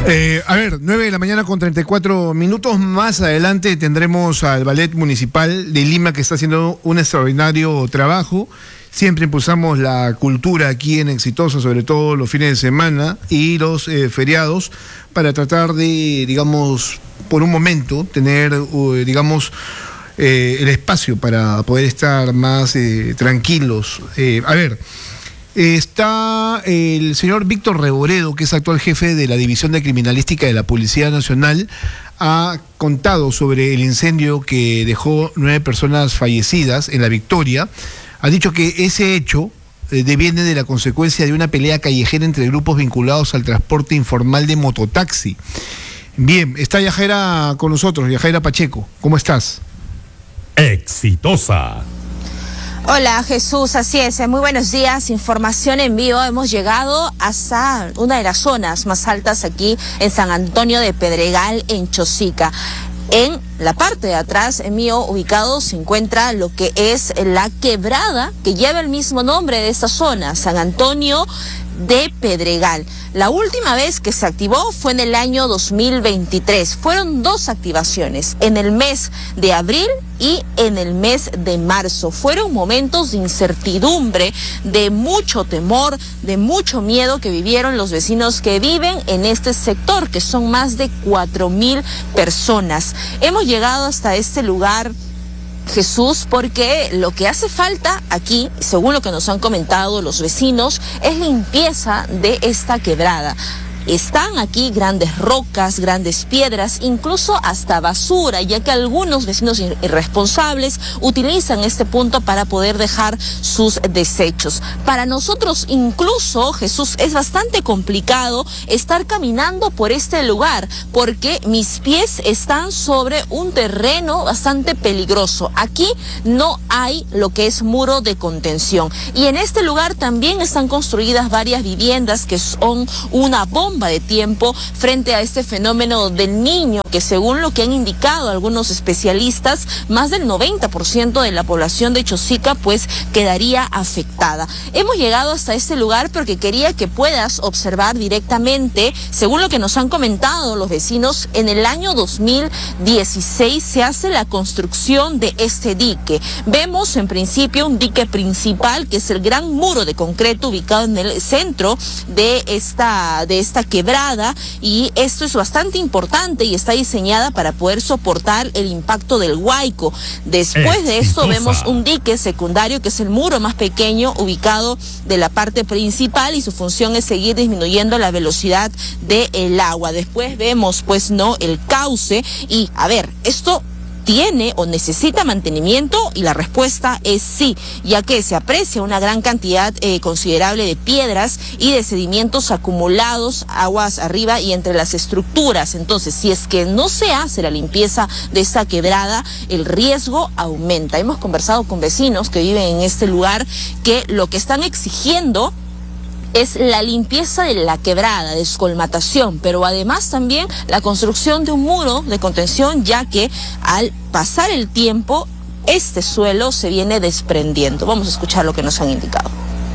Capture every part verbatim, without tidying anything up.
Eh, a ver, nueve de la mañana con treinta y cuatro minutos. Más adelante tendremos al Ballet Municipal de Lima, que está haciendo un extraordinario trabajo. Siempre impulsamos la cultura aquí en Exitosa, sobre todo los fines de semana y los eh, feriados, para tratar de, digamos, por un momento, tener, uh, digamos, eh, el espacio para poder estar más eh, tranquilos. Eh, a ver... Está el señor Víctor Reboredo, que es actual jefe de la División de Criminalística de la Policía Nacional, ha contado sobre el incendio que dejó nueve personas fallecidas en La Victoria. Ha dicho que ese hecho eh, deviene de la consecuencia de una pelea callejera entre grupos vinculados al transporte informal de mototaxi. Bien, está Yajaira con nosotros, Yajaira Pacheco. ¿Cómo estás? Exitosa. Hola Jesús, así es, muy buenos días, información en vivo. Hemos llegado hasta una de las zonas más altas aquí en San Antonio de Pedregal, en Chosica. En la parte de atrás mío ubicado se encuentra lo que es la quebrada que lleva el mismo nombre de esta zona, San Antonio de Pedregal. La última vez que se activó fue en el año dos mil veintitrés. Fueron dos activaciones, en el mes de abril y en el mes de marzo. Fueron momentos de incertidumbre, de mucho temor, de mucho miedo que vivieron los vecinos que viven en este sector, que son más de cuatro mil personas. Hemos llegado hasta este lugar, Jesús, porque lo que hace falta aquí, según lo que nos han comentado los vecinos, es limpieza de esta quebrada. Están aquí grandes rocas, grandes piedras, incluso hasta basura, ya que algunos vecinos irresponsables utilizan este punto para poder dejar sus desechos. Para nosotros incluso, Jesús, es bastante complicado estar caminando por este lugar, porque mis pies están sobre un terreno bastante peligroso. Aquí no hay lo que es muro de contención. Y en este lugar también están construidas varias viviendas que son una bomba de tiempo frente a este fenómeno del Niño, que según lo que han indicado algunos especialistas, más del noventa por ciento de la población de Chosica pues quedaría afectada. Hemos llegado hasta este lugar porque quería que puedas observar directamente, según lo que nos han comentado los vecinos, en el año dos mil dieciséis se hace la construcción de este dique. Vemos en principio un dique principal, que es el gran muro de concreto ubicado en el centro de esta, de esta quebrada, y esto es bastante importante y está diseñada para poder soportar el impacto del huaico. Después de esto vemos un dique secundario, que es el muro más pequeño ubicado de la parte principal, y su función es seguir disminuyendo la velocidad del agua. Después vemos pues no el cauce, y a ver, esto ¿tiene o necesita mantenimiento? Y la respuesta es sí, ya que se aprecia una gran cantidad eh, considerable de piedras y de sedimentos acumulados aguas arriba y entre las estructuras. Entonces, si es que no se hace la limpieza de esta quebrada, el riesgo aumenta. Hemos conversado con vecinos que viven en este lugar, que lo que están exigiendo es la limpieza de la quebrada, descolmatación, pero además también la construcción de un muro de contención, ya que al pasar el tiempo este suelo se viene desprendiendo. Vamos a escuchar lo que nos han indicado.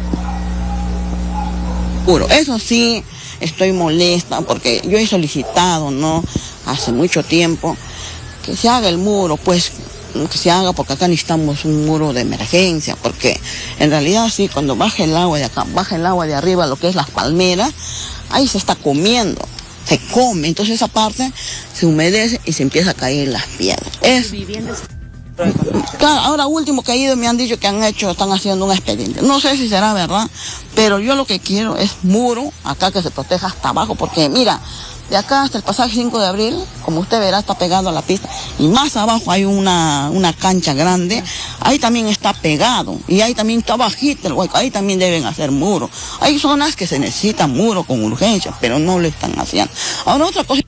Eso sí, estoy molesta porque yo he solicitado, ¿no?, hace mucho tiempo que se haga el muro, pues que se haga, porque acá necesitamos un muro de emergencia, porque en realidad sí, cuando baja el agua de acá, baja el agua de arriba, lo que es las palmeras, ahí se está comiendo, se come, entonces esa parte se humedece y se empieza a caer las piedras. Es, claro, ahora último que he ido me han dicho que han hecho, están haciendo un expediente, no sé si será verdad, pero yo lo que quiero es muro acá que se proteja hasta abajo, porque mira, de acá hasta el pasaje cinco de abril, como usted verá, está pegado a la pista. Y más abajo hay una, una cancha grande, ahí también está pegado. Y ahí también está bajito el hueco, ahí también deben hacer muro. Hay zonas que se necesitan muro con urgencia, pero no lo están haciendo. Ahora otra cosa.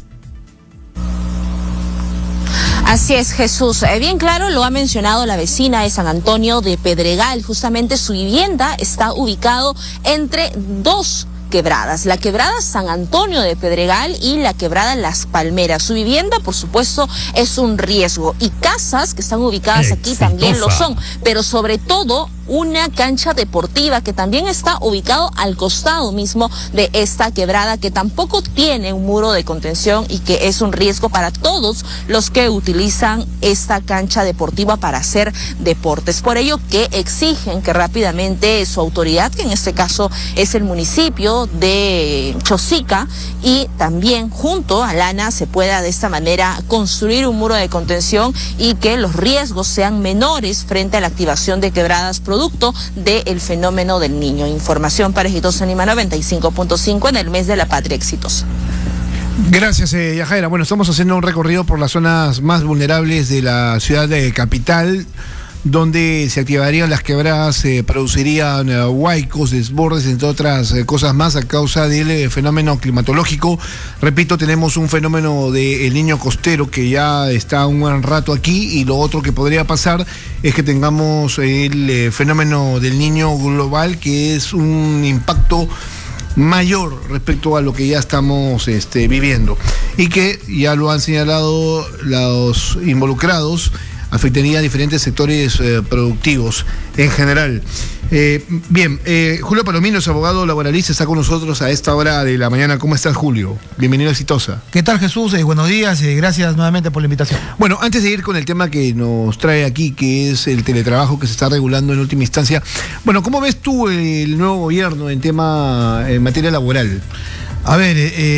Así es, Jesús. Eh, bien claro lo ha mencionado la vecina de San Antonio de Pedregal. Justamente su vivienda está ubicado entre dos quebradas, la quebrada San Antonio de Pedregal y la quebrada Las Palmeras. Su vivienda, por supuesto, es un riesgo y casas que están ubicadas aquí Exitosa. también lo son, pero sobre todo una cancha deportiva que también está ubicado al costado mismo de esta quebrada, que tampoco tiene un muro de contención y que es un riesgo para todos los que utilizan esta cancha deportiva para hacer deportes. Por ello que exigen que rápidamente su autoridad, que en este caso es el municipio de Chosica, y también junto a Lana se pueda de esta manera construir un muro de contención y que los riesgos sean menores frente a la activación de quebradas producto del fenómeno del Niño. Información para Exitosa Lima noventa y cinco punto cinco en el mes de la patria exitosa. Gracias, eh, Yajaira. Bueno, estamos haciendo un recorrido por las zonas más vulnerables de la ciudad de Capital, donde se activarían las quebradas, se eh, producirían eh, huaicos, desbordes, entre otras eh, cosas más, a causa del eh, fenómeno climatológico. Repito, tenemos un fenómeno del Niño costero que ya está un buen rato aquí, y lo otro que podría pasar es que tengamos el eh, fenómeno del Niño global, que es un impacto mayor respecto a lo que ya estamos este, viviendo, y que ya lo han señalado los involucrados, afectaría a diferentes sectores eh, productivos en general. Eh, bien, eh, Julio Palomino es abogado laboralista, está con nosotros a esta hora de la mañana. ¿Cómo estás, Julio? Bienvenido a Exitosa. ¿Qué tal, Jesús? Eh, buenos días, eh, gracias nuevamente por la invitación. Bueno, antes de ir con el tema que nos trae aquí, que es el teletrabajo que se está regulando en última instancia, bueno, ¿cómo ves tú el nuevo gobierno en tema, en materia laboral? A ver,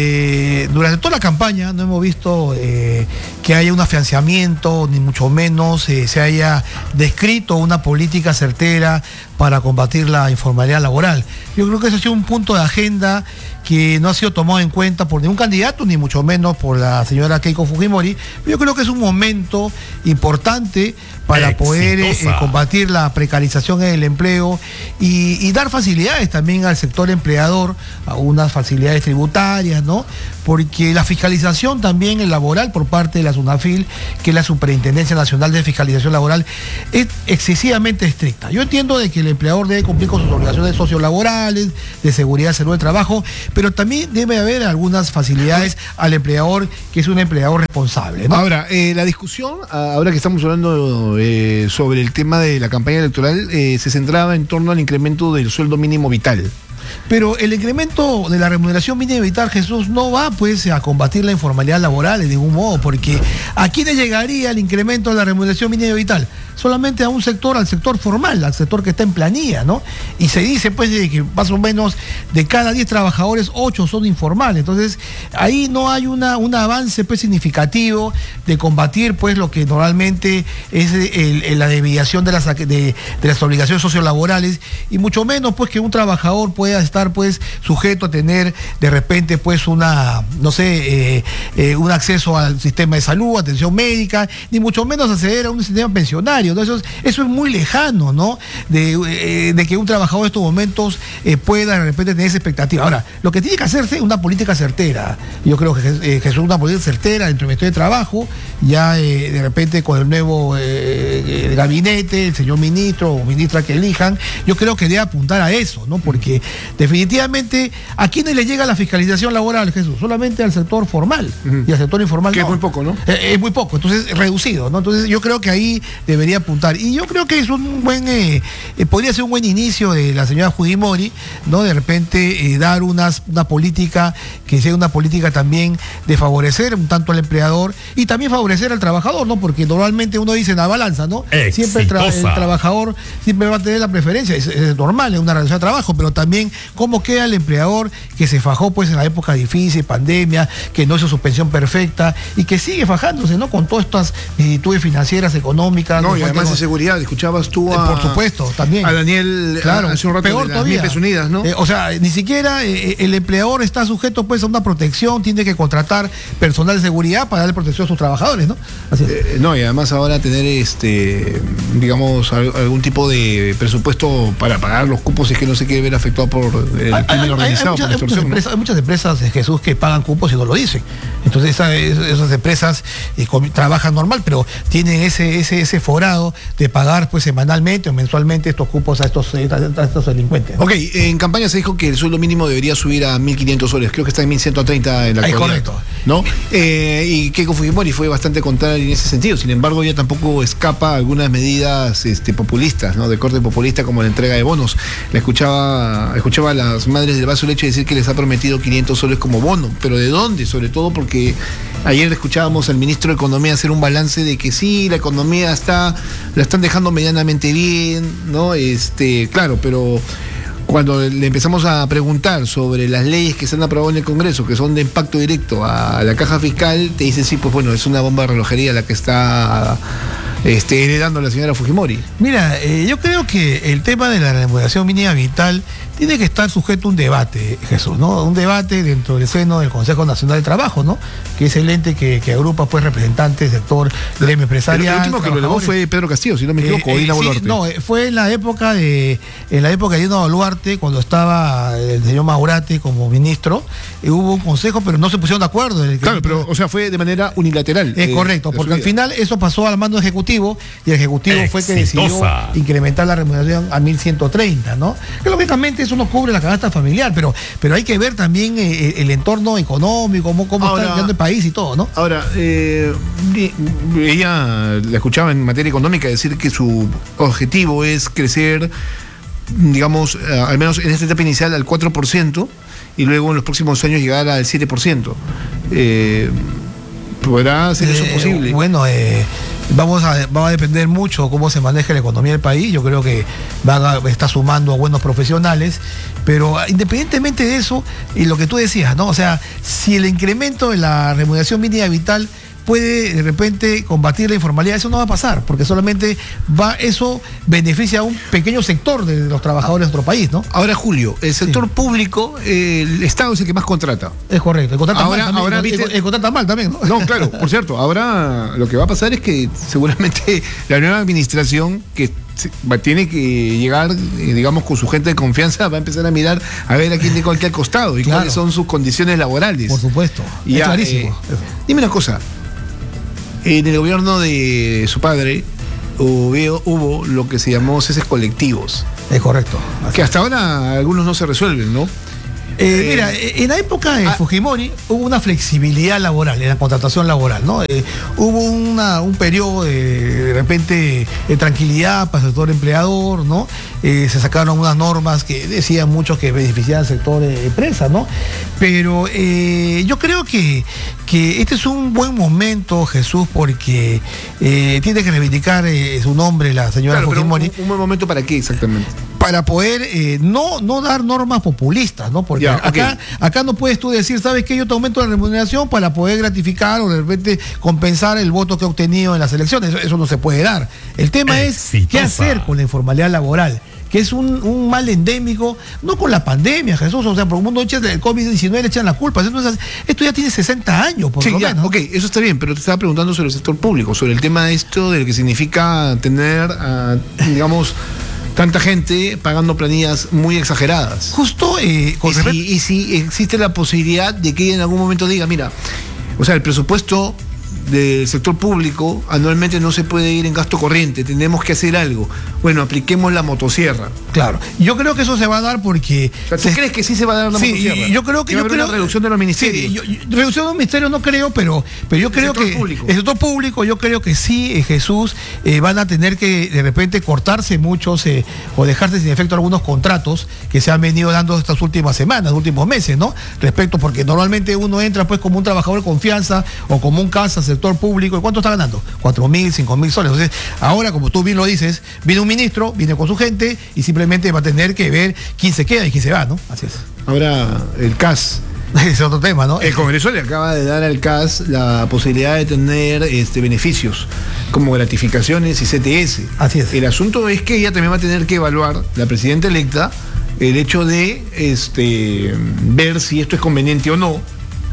eh, durante toda la campaña no hemos visto eh, que haya un afianzamiento, ni mucho menos eh, se haya descrito una política certera para combatir la informalidad laboral. Yo creo que ese ha sido un punto de agenda que no ha sido tomado en cuenta por ningún candidato, ni mucho menos por la señora Keiko Fujimori. Yo creo que es un momento importante para Exitosa. poder eh, combatir la precarización en el empleo y, y dar facilidades también al sector empleador, a unas facilidades tributarias, ¿no? Porque la fiscalización también el laboral por parte de la SUNAFIL, que es la Superintendencia Nacional de Fiscalización Laboral, es excesivamente estricta. Yo entiendo de que el empleador debe cumplir con sus obligaciones sociolaborales, de seguridad, salud del trabajo, pero también debe haber algunas facilidades al empleador, que es un empleador responsable, ¿no? Ahora, eh, la discusión, ahora que estamos hablando eh, sobre el tema de la campaña electoral, eh, se centraba en torno al incremento del sueldo mínimo vital. Pero el incremento de la remuneración mínima vital, Jesús, no va pues a combatir la informalidad laboral de ningún modo, porque ¿a quiénes llegaría el incremento de la remuneración mínima vital? Solamente a un sector, al sector formal, al sector que está en planilla, ¿no? Y se dice pues de que más o menos de cada diez trabajadores, ocho son informales. Entonces, ahí no hay una, un avance pues significativo de combatir pues lo que normalmente es el, el, la desviación de las, de, de las obligaciones sociolaborales, y mucho menos pues que un trabajador pueda estar pues sujeto a tener de repente pues una, no sé, eh, eh, un acceso al sistema de salud, atención médica, ni mucho menos acceder a un sistema pensionario, ¿no? Eso es, eso es muy lejano, ¿no? De, eh, de que un trabajador en estos momentos eh, pueda de repente tener esa expectativa. Ahora, lo que tiene que hacerse es una política certera. Yo creo que eh, Jesús, una política certera dentro del Ministerio de Trabajo, ya eh, de repente con el nuevo eh, el gabinete, el señor ministro o ministra que elijan, yo creo que debe apuntar a eso, ¿no? Porque definitivamente, ¿a quiénes le llega la fiscalización laboral, Jesús? Solamente al sector formal, uh-huh. y al sector informal que no. es muy poco, ¿no? Eh, es muy poco, entonces reducido, ¿no? Entonces yo creo que ahí debería apuntar. Y yo creo que es un buen, eh, eh, podría ser un buen inicio de la señora Fujimori, ¿no? De repente eh, dar unas, una política que sea una política también de favorecer un tanto al empleador y también favorecer al trabajador, ¿no? Porque normalmente uno dice en la balanza, ¿no? Exitosa. Siempre el, tra el trabajador siempre va a tener la preferencia, es, es normal, es una relación de trabajo, pero también cómo queda el empleador que se fajó pues en la época difícil, pandemia, que no hizo su pensión perfecta y que sigue fajándose, ¿no? Con todas estas vicisitudes financieras, económicas. No, y además con... de seguridad, escuchabas tú a... Por supuesto, también. A Daniel, claro, hace un rato, peor de las todavía. Miepes Unidas, ¿no? Eh, o sea, ni siquiera eh, el empleador está sujeto pues a una protección, tiene que contratar personal de seguridad para darle protección a sus trabajadores, ¿no? Así es. Eh, no, y además ahora tener este, digamos, algún tipo de presupuesto para pagar los cupos, es que no se quiere ver afectado por el hay, crimen hay, organizado, hay, por muchas, la extorsión, hay, muchas ¿no? empresas, hay muchas empresas, Jesús, que pagan cupos y no lo dicen. Entonces esa, esas empresas eh, com, trabajan normal, pero tienen ese, ese, ese forado de pagar pues semanalmente o mensualmente estos cupos a estos, a estos delincuentes, ¿no? Ok, en campaña se dijo que el sueldo mínimo debería subir a mil quinientos soles, creo que está en mil ciento treinta en la actualidad. Es correcto. ¿No? Eh, y Keiko Fujimori fue bastante contraria en ese sentido, sin embargo ella tampoco escapa a algunas medidas este, populistas, ¿no? De corte populista, como la entrega de bonos. La escuchaba, escuchaba a las madres del vaso de leche decir que les ha prometido quinientos soles como bono, pero ¿de dónde? Sobre todo porque ayer escuchábamos al ministro de Economía hacer un balance de que sí, la economía está, la están dejando medianamente bien, ¿no? Este, claro, pero cuando le empezamos a preguntar sobre las leyes que se han aprobado en el Congreso, que son de impacto directo a la caja fiscal, te dicen sí, pues bueno, es una bomba de relojería la que está este, heredando la señora Fujimori. Mira, eh, yo creo que el tema de la remuneración mínima vital tiene que estar sujeto a un debate, Jesús, ¿no? Un debate dentro del seno del Consejo Nacional de Trabajo, ¿no? Que es el ente que, que agrupa pues representantes del sector gremio empresarial. El último que lo elevó fue Pedro Castillo, si no me equivoco, eh, o Dina eh, Boluarte. Sí, no, fue en la época de, en la época de Dina Boluarte, cuando estaba el señor Maurate como ministro, eh, hubo un consejo, pero no se pusieron de acuerdo. El, claro, pero, o sea, fue de manera unilateral. Es eh, correcto, porque al final eso pasó al mando ejecutivo, y el ejecutivo Exitosa. fue que decidió incrementar la remuneración a mil ciento treinta, ¿no? Que lógicamente eso no cubre la canasta familiar, pero, pero hay que ver también eh, el entorno económico, cómo, cómo ahora, está cambiando el país y todo, ¿no? Ahora, eh, ella la escuchaba en materia económica decir que su objetivo es crecer, digamos, eh, al menos en esta etapa inicial al cuatro por ciento y luego en los próximos años llegar al siete por ciento. Eh, ¿Podrá ser eso eh, posible? Bueno, eh, vamos a, va a depender mucho cómo se maneja la economía del país. Yo creo que va a, está sumando a buenos profesionales, pero independientemente de eso, y lo que tú decías, ¿no? O sea, si el incremento de la remuneración mínima vital puede de repente combatir la informalidad, eso no va a pasar, porque solamente va, eso beneficia a un pequeño sector de los trabajadores de nuestro país, ¿no? Ahora, Julio, el sector sí. público, eh, el Estado es el que más contrata. Es correcto, el contrata ahora, mal también, ahora, el, ¿viste? el, el contrata mal también, ¿no? No, claro, por cierto, ahora lo que va a pasar es que seguramente la nueva administración que tiene que llegar, eh, digamos, con su gente de confianza, va a empezar a mirar a ver a quién tengo aquí al costado y claro. cuáles son sus condiciones laborales. Por supuesto, y es ya, clarísimo. Eh, dime una cosa, en el gobierno de su padre hubo, hubo lo que se llamó ceses colectivos. Es correcto. Que hasta ahora algunos no se resuelven, ¿no? Eh, mira, en la época de ah, Fujimori hubo una flexibilidad laboral, en la contratación laboral, ¿no? Eh, hubo una, un periodo de, de repente de tranquilidad para el sector empleador, ¿no? Eh, se sacaron unas normas que decían muchos que beneficiaban al sector de empresa, ¿no? Pero eh, yo creo que, que este es un buen momento, Jesús, porque eh, tiene que reivindicar eh, su nombre la señora claro, Fujimori. Un, un buen momento para qué exactamente? Para poder eh, no, no dar normas populistas, ¿no? Porque ya, acá, okay. acá no puedes tú decir, ¿sabes qué? Yo te aumento la remuneración para poder gratificar o de repente compensar el voto que he obtenido en las elecciones. Eso, eso no se puede dar. El tema Exitosa. es qué hacer con la informalidad laboral, que es un, un mal endémico, no con la pandemia, Jesús, o sea, por el mundo el COVID diecinueve le echan la culpa. Entonces, esto ya tiene sesenta años, por sí, lo ya, menos. Ok, eso está bien, pero te estaba preguntando sobre el sector público, sobre el tema de esto, de lo que significa tener, uh, digamos, tanta gente pagando planillas muy exageradas. Justo, eh, con y, si, y si existe la posibilidad de que ella en algún momento diga, mira, o sea, el presupuesto del sector público anualmente no se puede ir en gasto corriente, tenemos que hacer algo. Bueno, apliquemos la motosierra. Claro, yo creo que eso se va a dar porque... O sea, ¿tú se... crees que sí se va a dar la sí, motosierra? Yo creo que... Yo va a creo una reducción de los ministerios. Sí, yo, yo, reducción de los ministerios no creo, pero, pero yo el creo que... Público. El sector público, yo creo que sí, eh, Jesús, eh, van a tener que de repente cortarse muchos eh, o dejarse sin efecto algunos contratos que se han venido dando estas últimas semanas, últimos meses, ¿no? Respecto, porque normalmente uno entra pues como un trabajador de confianza o como un casa, sector público, ¿cuánto está ganando? cuatro mil, cinco mil soles. Entonces, ahora, como tú bien lo dices, viene un ministro, viene con su gente y simplemente va a tener que ver quién se queda y quién se va, ¿no? Así es. Ahora, el C A S. Es otro tema, ¿no? El Congreso le acaba de dar al C A S la posibilidad de tener este, beneficios como gratificaciones y C T S. Así es. El asunto es que ella también va a tener que evaluar, la presidenta electa, el hecho de este, ver si esto es conveniente o no.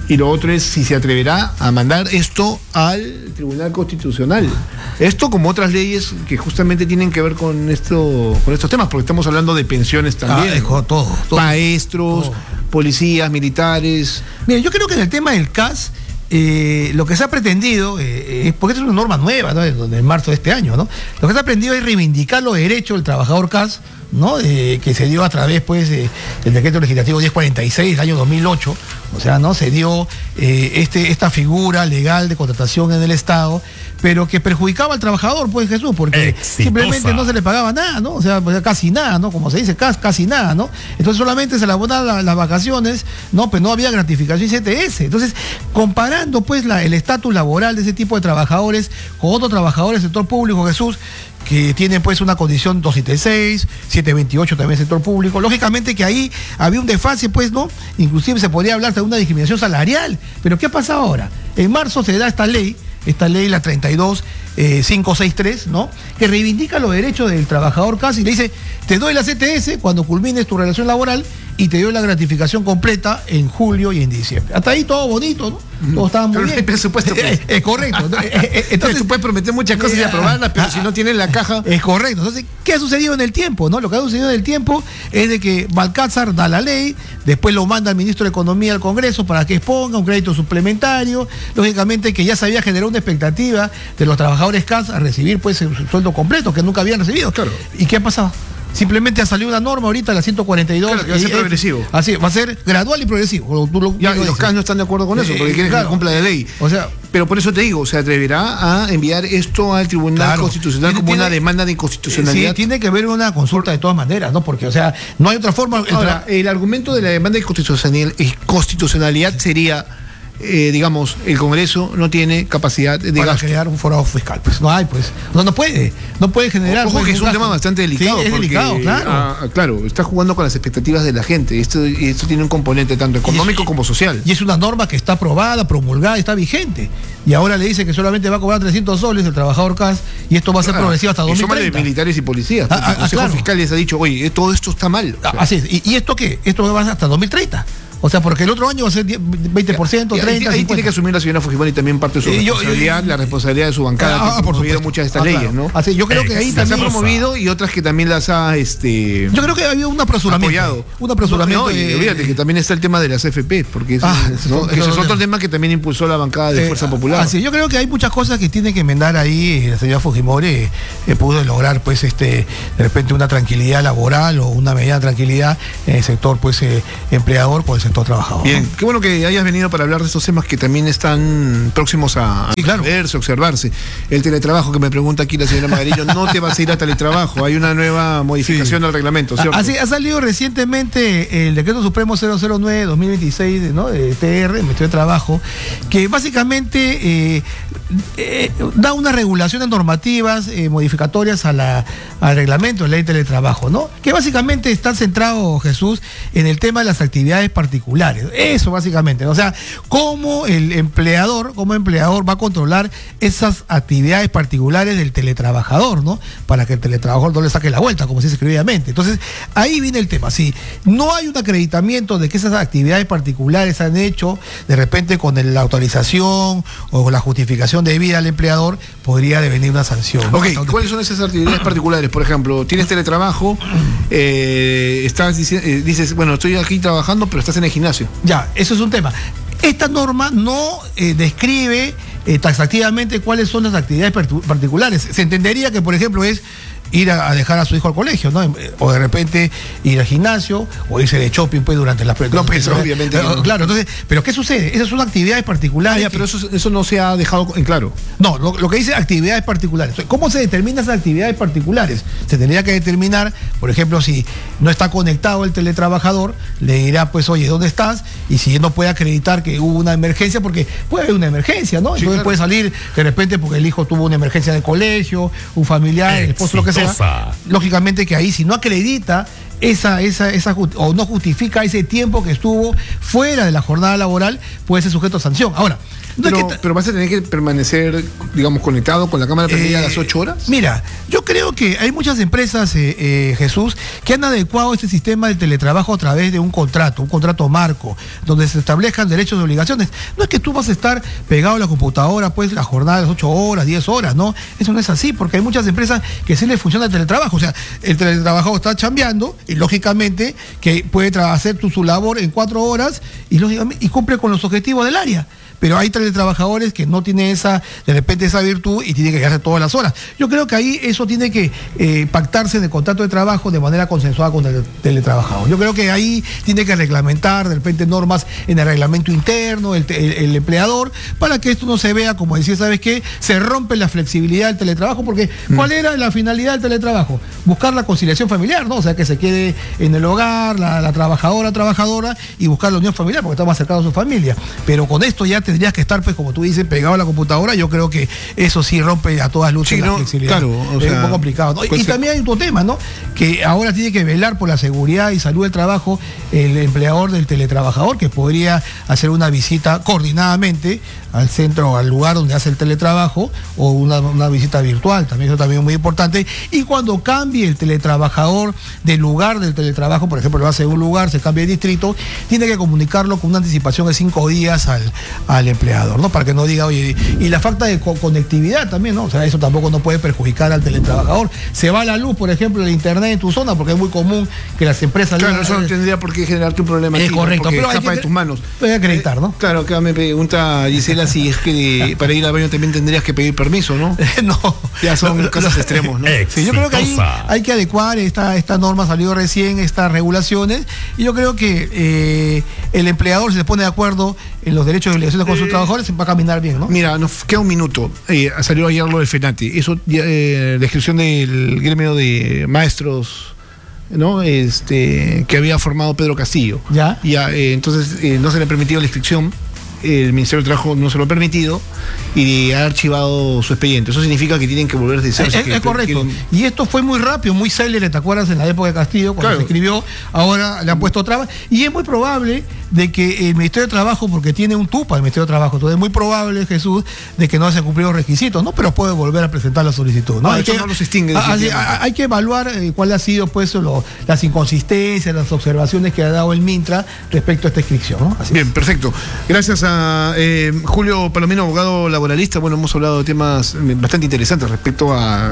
Y lo otro es si se atreverá a mandar esto al Tribunal Constitucional. Esto como otras leyes que justamente tienen que ver con esto, con estos temas, porque estamos hablando de pensiones también. Ah, ¿no? todo, todo, Maestros, todo. Policías, militares. Mira, yo creo que en el tema del C A S, eh, lo que se ha pretendido, eh, es, porque es una norma nueva, ¿no? En, en marzo de este año, ¿no? Lo que se ha pretendido es reivindicar los derechos del trabajador C A S, ¿no? Eh, que se dio a través, pues, eh, del decreto legislativo diez cuarenta y seis del año dos mil ocho. O sea, ¿no? Se dio eh, este, esta figura legal de contratación en el Estado, pero que perjudicaba al trabajador, pues, Jesús, porque Exitosa. simplemente no se le pagaba nada, ¿no? O sea, pues, casi nada, ¿no? Como se dice, casi, casi nada, ¿no? Entonces solamente se le abonaban la, las vacaciones, ¿no? Pues no había gratificación y C T S. Entonces, comparando, pues, la, el estatus laboral de ese tipo de trabajadores con otros trabajadores del sector público, Jesús, que tienen pues una condición doscientos setenta y seis, setecientos veintiocho también sector público. Lógicamente que ahí había un desfase, pues, ¿no? Inclusive se podría hablar de una discriminación salarial. Pero ¿qué pasa ahora? En marzo se da esta ley, esta ley, la treinta y dos mil quinientos sesenta y tres, ¿no? Que reivindica los derechos del trabajador C A S y le dice, te doy la C T S cuando culmines tu relación laboral y te doy la gratificación completa en julio y en diciembre. Hasta ahí todo bonito, ¿no? Todo estaba muy pero bien. No hay presupuesto. Pues. Es, es correcto. Entonces tú puedes prometer muchas cosas y aprobarlas, pero si no tienes la caja. Es correcto. Entonces, ¿qué ha sucedido en el tiempo? ¿No? Lo que ha sucedido en el tiempo es de que Balcázar da la ley, después lo manda al ministro de Economía al Congreso para que exponga un crédito suplementario. Lógicamente que ya se había generado una expectativa de los trabajadores C A S a recibir pues el sueldo completo que nunca habían recibido. Claro. ¿Y qué ha pasado? Simplemente ha salido una norma ahorita, la ciento cuarenta y dos. Claro, que va a ser eh, progresivo. Así, va a ser gradual y progresivo. Tú lo, ya, y los C A S no están de acuerdo con eso, porque eh, quieren claro. que cumpla la ley. O sea, pero por eso te digo, se atreverá a enviar esto al Tribunal claro. Constitucional como tiene, una demanda de inconstitucionalidad. Sí, tiene que haber una consulta de todas maneras, ¿no? Porque, o sea, no hay otra forma. Ahora, el argumento de la demanda de inconstitucionalidad sería, eh, digamos, el Congreso no tiene capacidad de para gasto. crear un foro fiscal. Pues no hay, pues. No, no puede. No puede generar. Ojo, que es un gasto. tema bastante delicado. Sí, es porque, delicado, claro. Ah, claro, está jugando con las expectativas de la gente. Esto, esto tiene un componente tanto económico es, como social. Y es una norma que está aprobada, promulgada, está vigente. Y ahora le dice que solamente va a cobrar trescientos soles el trabajador C A S y esto va a ser claro, progresivo hasta dos mil treinta. Y de militares y policías. Ah, ah, el Consejo claro. Fiscal les ha dicho, oye, todo esto está mal. O sea, así es. ¿Y, ¿Y esto qué? Esto va hasta dos mil treinta. O sea, porque el otro año va a ser veinte por ciento, treinta por ciento. Ahí, ahí tiene que asumir la señora Fujimori también parte de su eh, responsabilidad, yo, yo, la responsabilidad de su bancada, ah, que ha promovido muchas de estas ah, leyes, claro. ¿no? Así, yo creo que ahí las también ha promovido y otras que también las ha, este... Yo creo que había un apresuramiento. Apoyado. Un apresuramiento. No, no, y de, olvídate que también está el tema de las F P, porque eso, ah, ¿no? eso, ese eso, es otro tema que también impulsó la bancada de eh, Fuerza Popular. Así, yo creo que hay muchas cosas que tiene que enmendar ahí. La señora Fujimori eh, eh, pudo lograr, pues, este, de repente una tranquilidad laboral o una mediana tranquilidad en el sector, pues, eh, empleador con el sector trabajador. Bien, ¿no? qué bueno que hayas venido para hablar de estos temas que también están próximos a, sí, claro. a verse, observarse. El teletrabajo que me pregunta aquí la señora Magarillo, no te vas a ir a teletrabajo, hay una nueva modificación sí. del reglamento, ¿cierto? Así ha salido recientemente el decreto supremo cero cero nueve guión dos mil veintiséis, ¿no? De T R, Ministerio de Trabajo, que básicamente eh, eh, da unas regulaciones normativas eh, modificatorias a la, al reglamento de ley de teletrabajo, ¿no? Que básicamente está centrado, Jesús, en el tema de las actividades particulares. Eso básicamente, ¿no? O sea, cómo el empleador, como empleador va a controlar esas actividades particulares del teletrabajador, ¿no? Para que el teletrabajador no le saque la vuelta, como se dice escribidamente. Entonces, ahí viene el tema. Si no hay un acreditamiento de que esas actividades particulares se han hecho, de repente con el, la autorización o con la justificación debida al empleador, podría devenir una sanción, ¿no? Ok, ¿cuáles son esas actividades particulares? Por ejemplo, tienes teletrabajo, eh, estás eh, dices, bueno, estoy aquí trabajando, pero estás en el gimnasio. Ya, eso es un tema. Esta norma no eh, describe eh, taxativamente cuáles son las actividades particulares. Se entendería que, por ejemplo, es ir a, a dejar a su hijo al colegio, ¿no? O de repente ir al gimnasio o irse de shopping pues durante las no, pues, obviamente no. Claro, entonces, pero ¿qué sucede? Esas son actividades particulares. Ah, ya, que... pero eso, eso no se ha dejado en claro. No, lo, lo que dice actividades particulares. ¿Cómo se determinan esas actividades particulares? Se tendría que determinar, por ejemplo, si no está conectado el teletrabajador, le dirá, pues, oye, ¿dónde estás? Y si él no puede acreditar que hubo una emergencia, porque puede haber una emergencia, ¿no? Sí, Entonces claro. puede salir de repente porque el hijo tuvo una emergencia en el colegio, un familiar, el esposo, lo que sea. Lógicamente que ahí, si no acredita esa, esa, esa, o no justifica ese tiempo que estuvo fuera de la jornada laboral, puede ser sujeto a sanción. Ahora, no pero, es que pero vas a tener que permanecer, digamos, conectado con la cámara prendida eh, a las ocho horas. Mira, yo creo que hay muchas empresas, eh, eh, Jesús, que han adecuado este sistema de teletrabajo a través de un contrato, un contrato marco, donde se establezcan derechos y obligaciones. No es que tú vas a estar pegado a la computadora, pues, la jornada de las ocho horas, diez horas, ¿no? Eso no es así, porque hay muchas empresas que sí les funciona el teletrabajo. O sea, el teletrabajador está chambeando y, lógicamente, que puede hacer tu, su labor en cuatro horas y, lógicamente, y cumple con los objetivos del área. Pero hay teletrabajadores que no tienen esa, de repente esa virtud y tienen que quedarse todas las horas. Yo creo que ahí eso tiene que eh, pactarse en el contrato de trabajo de manera consensuada con el teletrabajador. Yo creo que ahí tiene que reglamentar de repente normas en el reglamento interno, el, el, el empleador, para que esto no se vea, como decía, ¿sabes qué? Se rompe la flexibilidad del teletrabajo, porque mm. ¿cuál era la finalidad del teletrabajo? Buscar la conciliación familiar, ¿no? O sea, que se quede en el hogar, la, la trabajadora, trabajadora, y buscar la unión familiar, porque está más cercano a su familia. Pero con esto ya tendrías que estar, pues, como tú dices, pegado a la computadora. Yo creo que eso sí rompe a todas luces sí, la no, flexibilidad. Claro, o es sea, un poco complicado, ¿no? Y ser... también hay otro tema, ¿no? Que ahora tiene que velar por la seguridad y salud del trabajo el empleador del teletrabajador, que podría hacer una visita coordinadamente al centro, al lugar donde hace el teletrabajo, o una, una visita virtual, también eso también es muy importante. Y cuando cambie el teletrabajador del lugar del teletrabajo, por ejemplo, lo hace en un lugar, se cambia de distrito, tiene que comunicarlo con una anticipación de cinco días al, al empleador, ¿no? Para que no diga, oye, y la falta de co conectividad también, ¿no? O sea, eso tampoco no puede perjudicar al teletrabajador. Se va la luz, por ejemplo, el internet en tu zona, porque es muy común que las empresas... Claro, eso no tendría por qué generarte un problema. Es aquí, correcto, porque pero escapa hay que, de tus manos. Puede acreditar, ¿no? Eh, claro, acá me pregunta Gisela si es que para ir al baño también tendrías que pedir permiso, ¿no? No. Ya son no, casos no, extremos, ¿no? Sí, yo creo que ahí hay que adecuar esta, esta norma, salió recién, estas regulaciones, y yo creo que eh, el empleador, si se pone de acuerdo en los derechos y obligaciones con sus trabajadores, va a caminar bien, ¿no? Mira, nos queda un minuto. Eh, salió ayer lo del FENATE. Eso, eh, descripción del gremio de maestros, ¿no? Este, que había formado Pedro Castillo. Ya. Ya, eh, entonces eh, no se le ha permitido la inscripción. El Ministerio del Trabajo no se lo ha permitido y ha archivado su expediente. Eso significa que tienen que volver de cero. Es, es, es correcto. Quieren... Y esto fue muy rápido, muy célere, ¿te acuerdas? En la época de Castillo, cuando claro. se escribió, ahora le han puesto trabas. Y es muy probable de que el Ministerio de Trabajo, porque tiene un tupa el Ministerio de Trabajo, entonces es muy probable, Jesús, de que no se han cumplido los requisitos, ¿no? Pero puede volver a presentar la solicitud, ¿no? No, hay, eso que, no los extingue, hay, hay que evaluar eh, cuáles han sido, pues, lo, las inconsistencias, las observaciones que ha dado el Mintra respecto a esta inscripción, ¿no? Así Bien, es. Perfecto. Gracias a eh, Julio Palomino, abogado laboralista. Bueno, hemos hablado de temas bastante interesantes respecto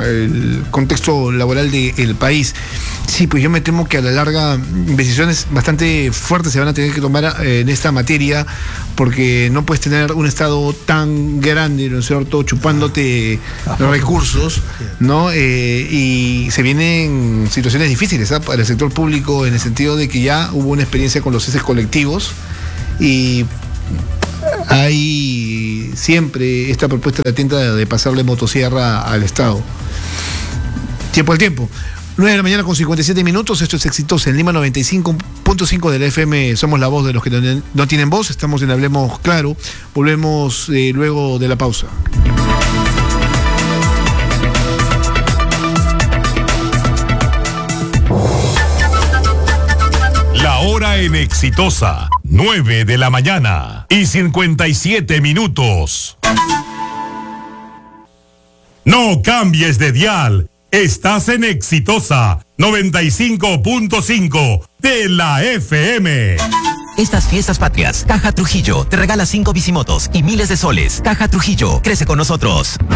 al contexto laboral del país. Sí, pues yo me temo que a la larga decisiones bastante fuertes se van a tener que tomar eh, en esta materia, porque no puedes tener un Estado tan grande, ¿no es cierto?, chupándote los recursos, ¿no? Eh, y se vienen situaciones difíciles, ¿eh?, para el sector público, en el sentido de que ya hubo una experiencia con los ceses colectivos y hay siempre esta propuesta latente de pasarle motosierra al Estado. Tiempo al tiempo. nueve de la mañana con cincuenta y siete minutos, esto es Exitosa en Lima noventa y cinco punto cinco de la F M, somos la voz de los que no, no tienen voz, estamos en Hablemos Claro, volvemos eh, luego de la pausa. La hora en Exitosa, nueve de la mañana y cincuenta y siete minutos. No cambies de dial. Estás en Exitosa noventa y cinco punto cinco de la F M. Estas fiestas patrias, Caja Trujillo te regala cinco bicimotos y miles de soles. Caja Trujillo, crece con nosotros.